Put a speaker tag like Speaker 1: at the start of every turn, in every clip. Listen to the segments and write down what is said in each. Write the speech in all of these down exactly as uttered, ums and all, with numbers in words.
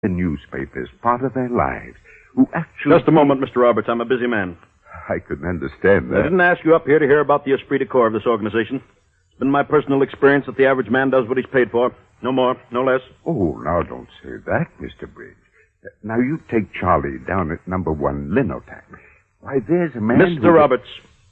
Speaker 1: the newspapers, part of their lives, who actually...
Speaker 2: Just a moment, Mister Roberts. I'm a busy man.
Speaker 1: I couldn't understand that.
Speaker 2: I didn't ask you up here to hear about the esprit de corps of this organization. It's been my personal experience that the average man does what he's paid for. No more, no less.
Speaker 1: Oh, now don't say that, Mister Bridge. Now, you take Charlie down at number one Linotac. Why, there's a man
Speaker 2: Mister
Speaker 1: who...
Speaker 2: Roberts.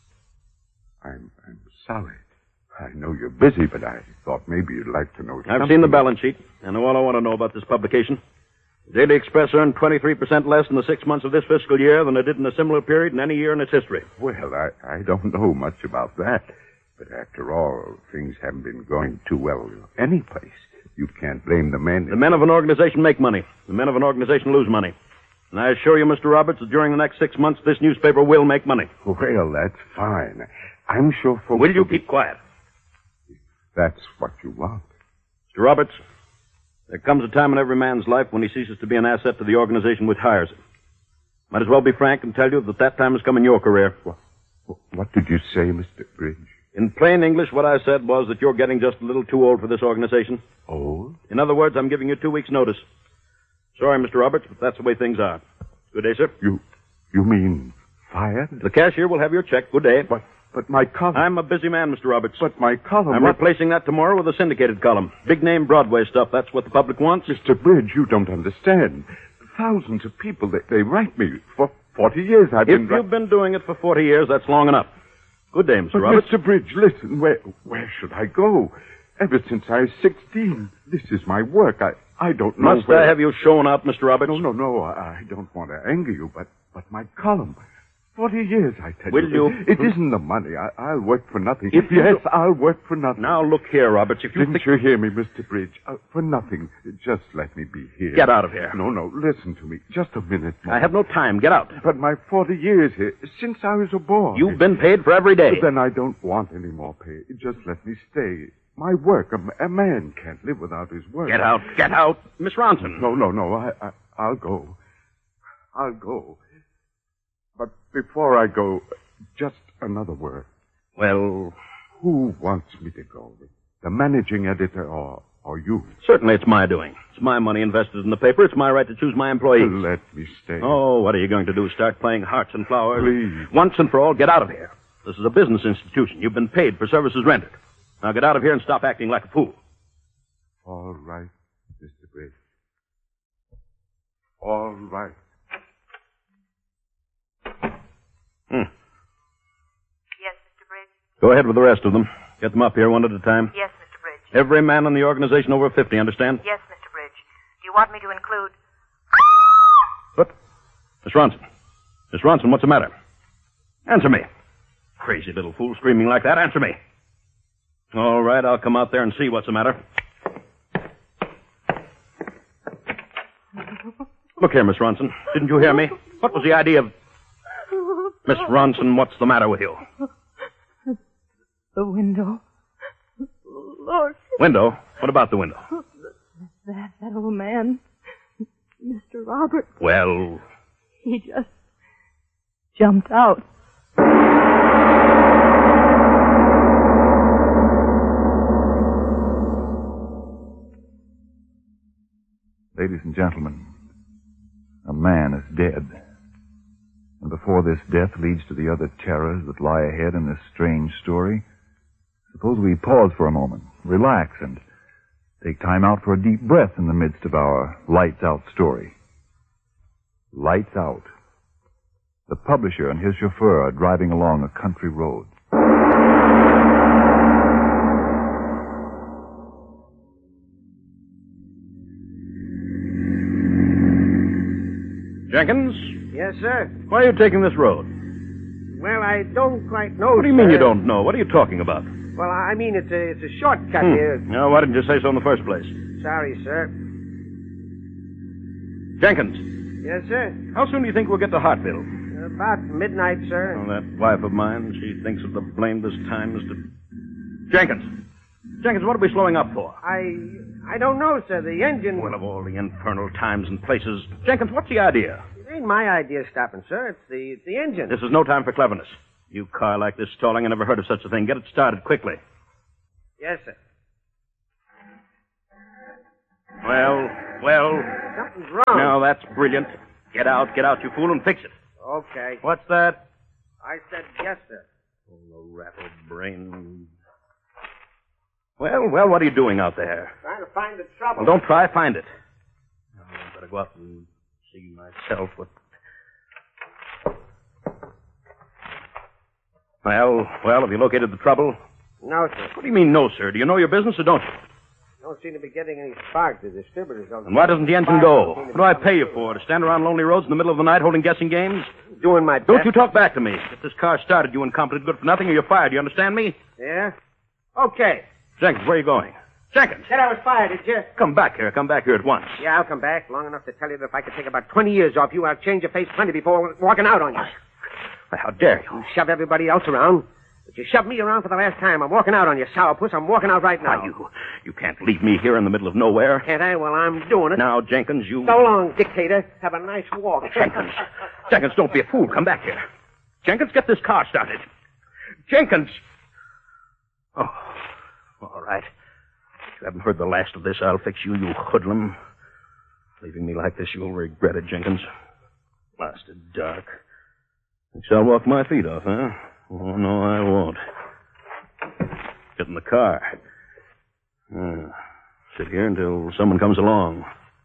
Speaker 1: I'm, I'm sorry. I know you're busy, but I thought maybe you'd like to know something.
Speaker 2: I've seen the balance sheet. I know all I want to know about this publication. The Daily Express earned twenty-three percent less in the six months of this fiscal year than it did in a similar period in any year in its history.
Speaker 1: Well, I, I don't know much about that. But after all, things haven't been going too well any place. You can't blame the men.
Speaker 2: The men of an organization make money. The men of an organization lose money. And I assure you, Mister Roberts, that during the next six months, this newspaper will make money.
Speaker 1: Well, that's fine. I'm sure folks...
Speaker 2: Will you
Speaker 1: be...
Speaker 2: keep quiet?
Speaker 1: That's what you want.
Speaker 2: Mister Roberts, there comes a time in every man's life when he ceases to be an asset to the organization which hires him. Might as well be frank and tell you that that time has come in your career.
Speaker 1: What, what did you say, Mister Bridge?
Speaker 2: In plain English, what I said was that you're getting just a little too old for this organization.
Speaker 1: Old?
Speaker 2: In other words, I'm giving you two weeks' notice. Sorry, Mister Roberts, but that's the way things are. Good day, sir.
Speaker 1: You, you mean fired?
Speaker 2: The cashier will have your check. Good day.
Speaker 1: But, but my column...
Speaker 2: I'm a busy man, Mister Roberts.
Speaker 1: But my column...
Speaker 2: I'm
Speaker 1: what...
Speaker 2: replacing that tomorrow with a syndicated column. Big-name Broadway stuff. That's what the public wants.
Speaker 1: Mister Bridge, you don't understand. Thousands of people, they, they write me. For forty years I've
Speaker 2: if
Speaker 1: been...
Speaker 2: If you've been doing it for forty years, that's long enough. Good day, Mister
Speaker 1: But
Speaker 2: Roberts.
Speaker 1: Mister Bridge, listen, where where should I go? Ever since I was sixteen, this is my work. I, I don't know
Speaker 2: Must
Speaker 1: where...
Speaker 2: I have you shown up, Mister Roberts?
Speaker 1: No, no, no, I, I don't want to anger you, but, but my column... Forty years, I tell
Speaker 2: Will
Speaker 1: you.
Speaker 2: you?
Speaker 1: It isn't the money. I, I'll work for nothing.
Speaker 2: If you
Speaker 1: yes,
Speaker 2: do...
Speaker 1: I'll work for nothing.
Speaker 2: Now, look here, Roberts. If you
Speaker 1: Didn't
Speaker 2: think...
Speaker 1: you hear me, Mister Bridge? Uh, for nothing. Just let me be here.
Speaker 2: Get out of here.
Speaker 1: No, no, listen to me. Just a minute more.
Speaker 2: I have no time. Get out.
Speaker 1: But my forty years here, since I was a boy...
Speaker 2: You've been paid for every day.
Speaker 1: But then I don't want any more pay. Just let me stay. My work, a, a man can't live without his work.
Speaker 2: Get out. Get out. Miss Ronson.
Speaker 1: No, no, no. I, I, I'll go. I'll go. But before I go, just another word.
Speaker 2: Well...
Speaker 1: Who wants me to go? The managing editor or, or you?
Speaker 2: Certainly it's my doing. It's my money invested in the paper. It's my right to choose my employees.
Speaker 1: Let me stay.
Speaker 2: Oh, what are you going to do? Start playing hearts and flowers?
Speaker 1: Please.
Speaker 2: Once and for all, get out of here. This is a business institution. You've been paid for services rendered. Now get out of here and stop acting like a fool.
Speaker 1: All right, Mister Bridge. All right.
Speaker 2: Hmm.
Speaker 3: Yes, Mister Bridge?
Speaker 2: Go ahead with the rest of them. Get them up here one at a time.
Speaker 3: Yes, Mister Bridge.
Speaker 2: Every man in the organization over fifty, understand?
Speaker 3: Yes, Mister Bridge. Do you want me to include...
Speaker 2: What? Miss Ronson. Miss Ronson, what's the matter? Answer me. Crazy little fool screaming like that. Answer me. All right, I'll come out there and see what's the matter. Look here, Miss Ronson. Didn't you hear me? What was the idea of... Miss Ronson, what's the matter with you?
Speaker 4: The window. Lord.
Speaker 2: Window? What about the window?
Speaker 4: That, that old man, Mister Roberts,
Speaker 2: Well...
Speaker 4: he just jumped out.
Speaker 5: Ladies and gentlemen, a man is dead. And before this death leads to the other terrors that lie ahead in this strange story, suppose we pause for a moment, relax, and take time out for a deep breath in the midst of our Lights Out story. Lights Out. The publisher and his chauffeur are driving along a country road.
Speaker 2: Jenkins?
Speaker 6: Yes, sir.
Speaker 2: Why are you taking this road?
Speaker 6: Well, I don't quite know,
Speaker 2: What do you mean
Speaker 6: sir.
Speaker 2: you don't know? What are you talking about?
Speaker 6: Well, I mean, it's a, it's a shortcut
Speaker 2: Hmm.
Speaker 6: here.
Speaker 2: No, why didn't you say so in the first place?
Speaker 6: Sorry, sir.
Speaker 2: Jenkins,
Speaker 6: Yes, sir.
Speaker 2: how soon do you think we'll get to Hartville?
Speaker 6: About midnight, sir.
Speaker 2: Oh, that wife of mine, she thinks of the blamedest times to... Jenkins! Jenkins, what are we slowing up for?
Speaker 6: I I don't know, sir. The engine...
Speaker 2: Well, of all the infernal times and places... Jenkins, what's the idea?
Speaker 6: It ain't my idea stopping, sir. It's the, it's the engine.
Speaker 2: This is no time for cleverness. You car like this stalling, I never heard of such a thing. Get it started quickly.
Speaker 6: Yes, sir.
Speaker 2: Well, well.
Speaker 6: Something's wrong.
Speaker 2: Now, that's brilliant. Get out, get out, you fool, and fix it.
Speaker 6: Okay.
Speaker 2: What's that?
Speaker 6: I said yes, sir.
Speaker 2: Oh, the rattled brain. Well, well, what are you doing out there?
Speaker 6: Trying to find the trouble.
Speaker 2: Well, don't try, find it. Oh, I better go out and see myself what... Well, well, have you located the trouble?
Speaker 6: No, sir.
Speaker 2: What do you mean, no, sir? Do you know your business or don't you?
Speaker 6: Don't seem to be getting any spark. The distributors don't.
Speaker 2: And why doesn't the engine go? What do I pay you for? To stand around lonely roads in the middle of the night holding guessing games?
Speaker 6: Doing my best.
Speaker 2: Don't you talk back to me. Get this car started, you incompetent good for nothing, or you're fired. You understand me?
Speaker 6: Yeah? Okay.
Speaker 2: Jenkins, where are you going? Jenkins!
Speaker 6: Said I was fired, did you?
Speaker 2: Come back here. Come back here at once.
Speaker 6: Yeah, I'll come back long enough to tell you that if I could take about twenty years off you, I'll change your face plenty before walking out on you.
Speaker 2: Well, how dare you?
Speaker 6: You shove everybody else around. But you shoved me around for the last time. I'm walking out on you, sourpuss. I'm walking out right now.
Speaker 2: Now, you, you can't leave me here in the middle of nowhere.
Speaker 6: Can't I? Well, I'm doing it.
Speaker 2: Now, Jenkins, you...
Speaker 6: So long, dictator. Have a nice walk.
Speaker 2: Jenkins. Jenkins, don't be a fool. Come back here. Jenkins, get this car started. Jenkins! Oh, all right. If you haven't heard the last of this, I'll fix you, you hoodlum. Leaving me like this, you'll regret it, Jenkins. Blasted dark. Thinks I'll walk my feet off, huh? Oh, no, I won't. Get in the car. Uh, sit here until someone comes along.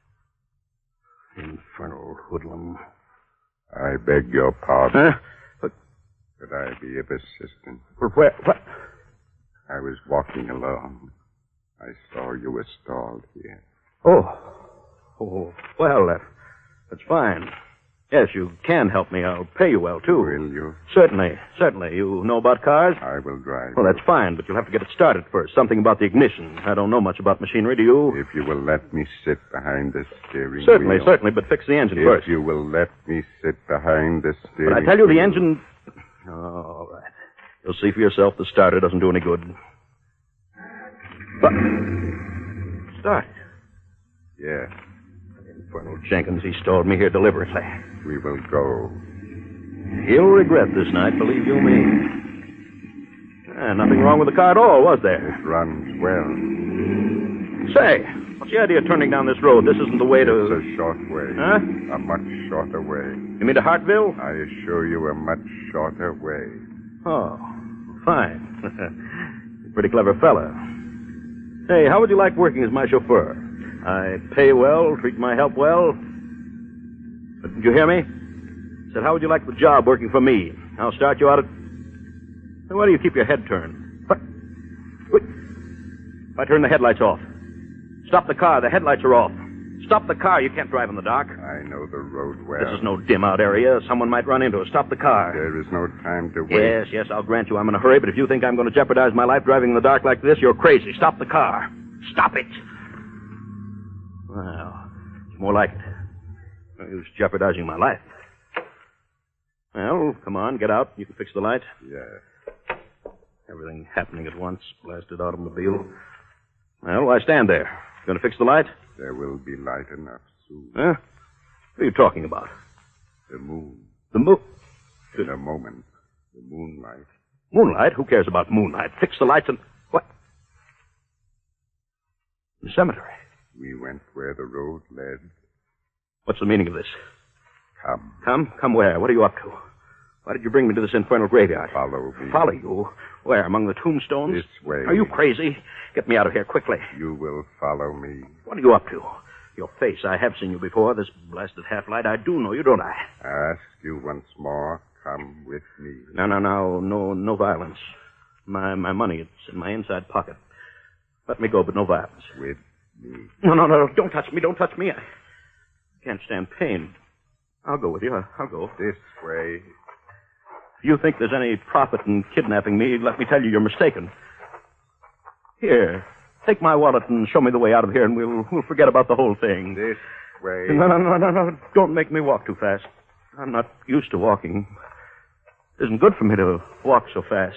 Speaker 2: Infernal hoodlum.
Speaker 1: I beg your pardon.
Speaker 2: Huh? But,
Speaker 1: Could I be of assistance?
Speaker 2: where, what?
Speaker 1: I was walking along. I saw you were stalled here.
Speaker 2: Oh. Oh, well, that, that's fine. Yes, you can help me. I'll pay you well, too.
Speaker 1: Will you?
Speaker 2: Certainly, certainly. You know about cars?
Speaker 1: I will drive.
Speaker 2: Well, that's fine, but you'll have to get it started first. Something about the ignition. I don't know much about machinery, do you?
Speaker 1: If you will let me sit behind the steering
Speaker 2: Certainly,
Speaker 1: wheel.
Speaker 2: certainly, but fix the engine
Speaker 1: If
Speaker 2: first.
Speaker 1: you will let me sit behind the steering
Speaker 2: But I tell you, the
Speaker 1: wheel.
Speaker 2: engine... Oh, all right. You'll see for yourself the starter doesn't do any good. But... Start.
Speaker 1: Yes,
Speaker 2: Infernal Jenkins, he stalled me here deliberately.
Speaker 1: we will go.
Speaker 2: He'll regret this night, believe you me. Ah, nothing wrong with the car at all, was there?
Speaker 1: It runs well.
Speaker 2: Say, what's the idea of turning down this road? This isn't the way
Speaker 1: It's
Speaker 2: to...
Speaker 1: a short way.
Speaker 2: Huh?
Speaker 1: A much shorter way.
Speaker 2: You mean to Hartville?
Speaker 1: I assure you, a much shorter way.
Speaker 2: Oh, fine. Pretty clever fella. Hey, how would you like working as my chauffeur? I pay well, treat my help well. But did you hear me? I said, how would you like the job working for me? I'll start you out at... Hey, why do you keep your head turned? What? Wait. If I turn the headlights off. Stop the car. The headlights are off. Stop the car. You can't drive in the dark.
Speaker 1: I know the road well.
Speaker 2: This is no dim-out area. Someone might run into us. Stop the car.
Speaker 1: There is no time to wait.
Speaker 2: Yes, yes, I'll grant you I'm in a hurry, but if you think I'm going to jeopardize my life driving in the dark like this, you're crazy. Stop the car. Stop it. Well, it's more like it. He was jeopardizing my life. Well, come on, get out. You can fix the light.
Speaker 1: Yes.
Speaker 2: Everything happening at once. Blasted automobile. Well, why stand there? Going to fix the light?
Speaker 1: There will be light enough soon.
Speaker 2: Huh? What are you talking about?
Speaker 1: The moon.
Speaker 2: The moon.
Speaker 1: In a moment. The moonlight.
Speaker 2: Moonlight? Who cares about moonlight? Fix the lights and... What? The cemetery.
Speaker 1: We went where the road led.
Speaker 2: What's the meaning of this?
Speaker 1: Come.
Speaker 2: Come? Come where? What are you up to? Why did you bring me to this infernal graveyard?
Speaker 1: Follow me.
Speaker 2: Follow you? Where? Among the tombstones?
Speaker 1: This way.
Speaker 2: Are you crazy? Get me out of here quickly.
Speaker 1: You will follow me.
Speaker 2: What are you up to? Your face. I have seen you before. This blasted half-light. I do know you, don't I?
Speaker 1: Ask you once more. Come with me.
Speaker 2: No, no, no. No, no violence. My, my money, it's in my inside pocket. Let me go, but no violence.
Speaker 1: With me.
Speaker 2: No, no, no. Don't touch me. Don't touch me. I can't stand pain. I'll go with you. I'll go.
Speaker 1: This way.
Speaker 2: If you think there's any profit in kidnapping me, let me tell you you're mistaken. Here, take my wallet and show me the way out of here, and we'll we'll forget about the whole thing.
Speaker 1: This way.
Speaker 2: No, no, no, no, no. Don't make me walk too fast. I'm not used to walking. It isn't good for me to walk so fast.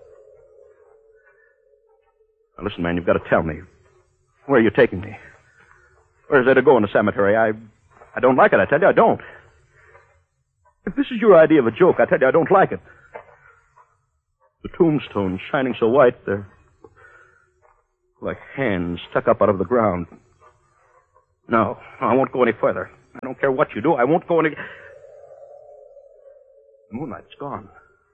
Speaker 2: Now, listen, man, you've got to tell me. Where are you taking me? Where's there to go in the cemetery? I, I don't like it, I tell you, I don't. If this is your idea of a joke, I tell you, I don't like it. The tombstones shining so white, they're like hands stuck up out of the ground. No, no, I won't go any further. I don't care what you do. I won't go any... The moonlight's gone.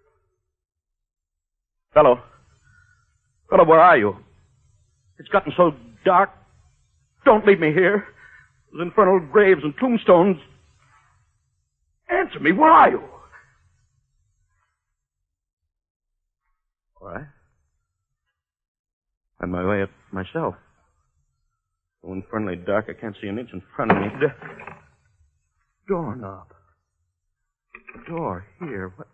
Speaker 2: Fellow. Fellow, where are you? It's gotten so dark. Don't leave me here. Those infernal graves and tombstones. Answer me, where are you? All right. On my way up myself. So infernally dark, I can't see an inch in front of me. The doorknob. The door here. What?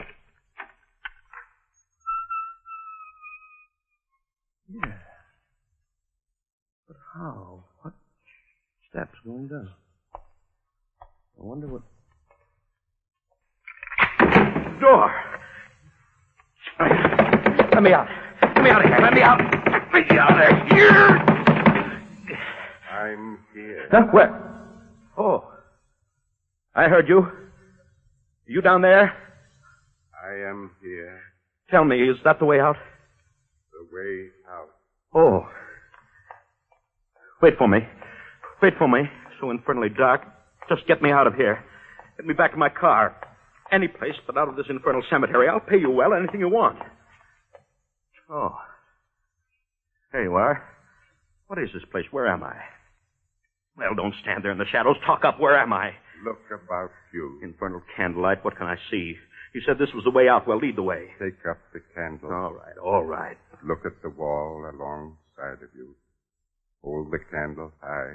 Speaker 2: Yeah. But how? What steps going down? I wonder what... Door! Let me out. Let me out of here. Let me out. Let me out of here.
Speaker 1: I'm here.
Speaker 2: Huh? Where? Oh. I heard you. You down there?
Speaker 1: I am here.
Speaker 2: Tell me, is that the way out?
Speaker 1: The way out.
Speaker 2: Oh. Wait for me. Wait for me. So infernally dark. Just get me out of here. Get me back in my car. Any place but out of this infernal cemetery. I'll pay you well, anything you want. Oh. There you are. What is this place? Where am I? Well, don't stand there in the shadows. Talk up. Where am I?
Speaker 1: Look about you.
Speaker 2: Infernal candlelight. What can I see? You said this was the way out. Well, lead the way.
Speaker 1: Take up the candle.
Speaker 2: All right, all right.
Speaker 1: Look at the wall alongside of you. Hold the candle high.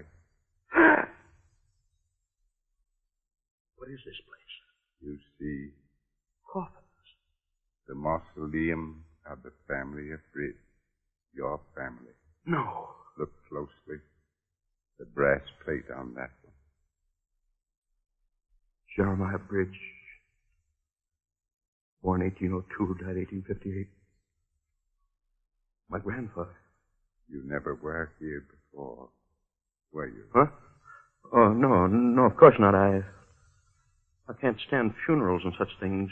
Speaker 2: What is this place?
Speaker 1: You see
Speaker 2: Coffins.
Speaker 1: the mausoleum of the family of Bridge. Your family.
Speaker 2: No.
Speaker 1: Look closely. The brass plate on that one.
Speaker 2: Jeremiah Bridge. Born eighteen oh two, died eighteen fifty-eight. My grandfather.
Speaker 1: You never were here before, were you?
Speaker 2: Huh? Oh, no, no, of course not. I... I can't stand funerals and such things.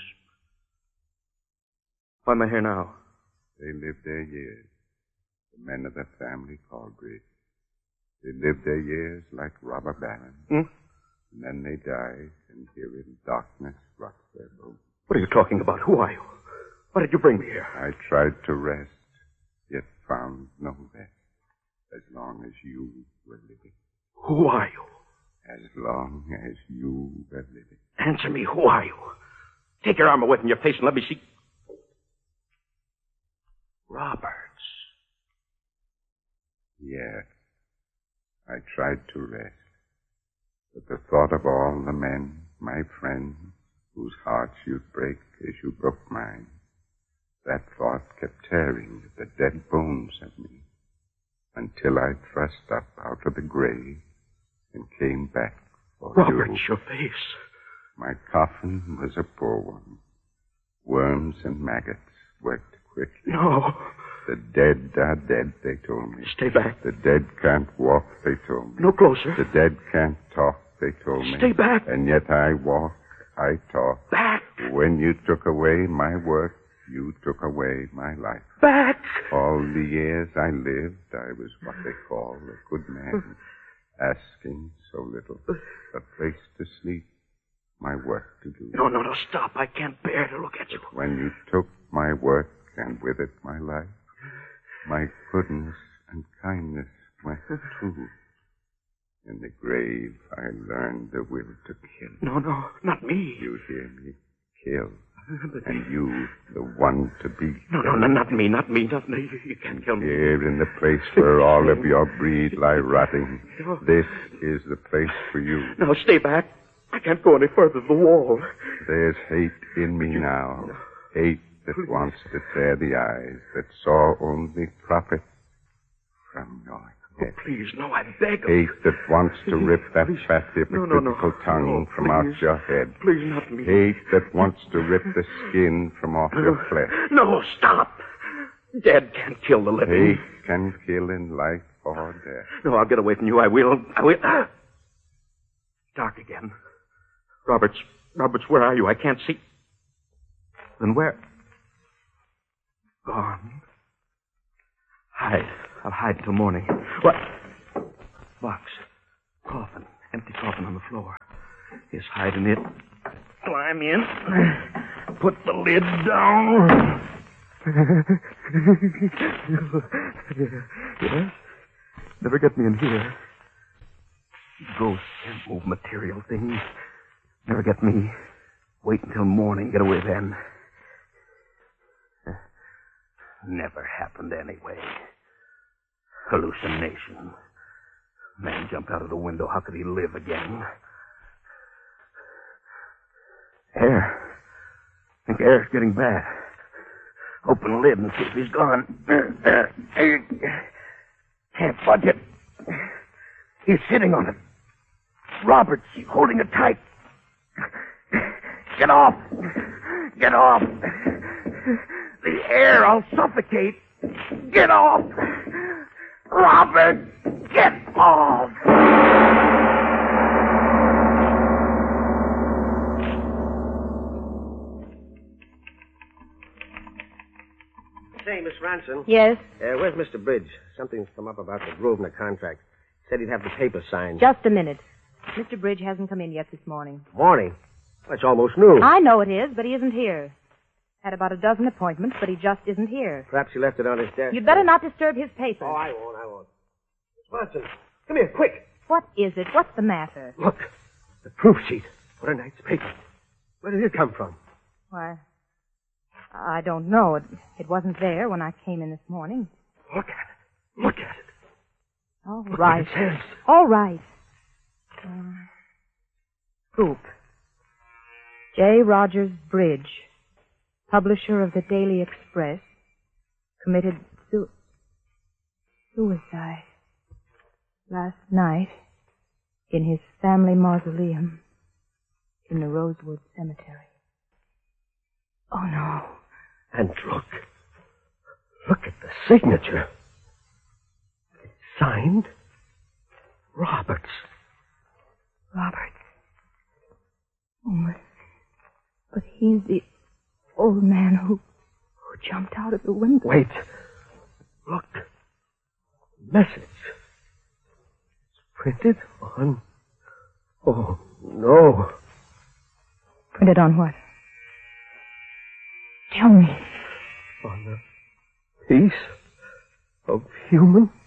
Speaker 2: Why am I here now?
Speaker 1: They lived their years. The men of the family called Bridge. They lived their years like robber barons.
Speaker 2: Hmm?
Speaker 1: And then they died, and here in darkness rots their bones.
Speaker 2: What are you talking about? Who are you? Why did you bring me here?
Speaker 1: I tried to rest, yet found no rest, as long as you were living.
Speaker 2: Who are you?
Speaker 1: As long as you were living.
Speaker 2: Answer me, who are you? Take your arm away from your face and let me see... Roberts.
Speaker 1: Yes. I tried to rest. But the thought of all the men, my friends, whose hearts you'd break as you broke mine, that thought kept tearing at the dead bones of me, until I thrust up out of the grave and came back for
Speaker 2: Robert,
Speaker 1: you.
Speaker 2: your face.
Speaker 1: My coffin was a poor one. Worms and maggots worked quickly.
Speaker 2: No.
Speaker 1: The dead are dead, they told me.
Speaker 2: Stay back.
Speaker 1: The dead can't walk, they told me.
Speaker 2: No closer.
Speaker 1: The dead can't talk, they told me.
Speaker 2: Stay back.
Speaker 1: And yet I walk, I talk.
Speaker 2: Back.
Speaker 1: When you took away my work, you took away my life.
Speaker 2: Back.
Speaker 1: All the years I lived, I was what they call a good man, asking so little. A place to sleep, my work to do.
Speaker 2: No, no, no, stop. I can't bear to look at you.
Speaker 1: When you took my work, and with it my life, my goodness and kindness went too. In the grave, I learned the will to kill.
Speaker 2: No, no, not me.
Speaker 1: You hear me? Kill. And you, the one to be
Speaker 2: No, no, no, not me, not me, not me. You can't kill me.
Speaker 1: Here in the place where all of your breed lie rotting. This is the place for you.
Speaker 2: No, stay back. I can't go any further than the wall.
Speaker 1: There's hate in me now. Hate that wants to tear the eyes that saw only profit from your
Speaker 2: Oh,
Speaker 1: head.
Speaker 2: please, no, I beg of
Speaker 1: Hate
Speaker 2: you.
Speaker 1: that wants to rip that
Speaker 2: Please.
Speaker 1: fat,
Speaker 2: No, no, no.
Speaker 1: hypocritical tongue
Speaker 2: No,
Speaker 1: from out
Speaker 2: please.
Speaker 1: your head.
Speaker 2: Please, not me.
Speaker 1: Hate that wants to rip the skin from off your flesh.
Speaker 2: No, stop. Dead can't kill the living.
Speaker 1: Hate can kill in life or death.
Speaker 2: No, I'll get away from you. I will. I will. Ah. Dark again. Roberts, Roberts, where are you? I can't see. Then where? Gone. Hide. I'll hide till morning. What? Box. Coffin. Empty coffin on the floor. He's hiding it. Climb in. Put the lid down. Yes? Never get me in here. Ghosts can't move material things. Never get me. Wait until morning. Get away then. Never happened anyway. Hallucination. Man jumped out of the window. How could he live again? Air. I think air's getting bad. Open the lid and see if he's gone. Can't budge it. He's sitting on it. Robert's holding it tight. Get off. Get off. The air, I'll suffocate. Get off. Robert, get off.
Speaker 6: Say, Miss Ranson.
Speaker 4: Yes?
Speaker 6: Uh, where's Mister Bridge? Something's come up about the Grosvenor contract. Said he'd have the papers signed.
Speaker 4: Just a minute. Mister Bridge hasn't come in yet this morning.
Speaker 6: Morning? Well, it's almost noon.
Speaker 4: I know it is, but he isn't here. Had about a dozen appointments, but he just isn't here.
Speaker 6: Perhaps he left it on his desk.
Speaker 4: You'd better not disturb his papers.
Speaker 6: Oh, I won't, I won't. Miss Ranson, come here, quick.
Speaker 4: What is it? What's the matter?
Speaker 6: Look, the proof sheet. What a night's paper. Where did it come from?
Speaker 4: Why, I don't know. It, it wasn't there when I came in this morning.
Speaker 6: Look at it. Look at it.
Speaker 4: All
Speaker 6: Look
Speaker 4: right.
Speaker 6: what it says.
Speaker 4: All right. Uh, Scoop. J. Rogers Bridge, publisher of the Daily Express, committed su- suicide last night in his family mausoleum in the Rosewood Cemetery. Oh, no.
Speaker 6: And look. Look at the signature. It's signed Roberts.
Speaker 4: Roberts. Oh, but, but he's the old man who, who jumped out of the window.
Speaker 6: Wait. Look. Message. It's printed on... Oh, no.
Speaker 4: Printed on what? Tell me.
Speaker 6: On a piece of human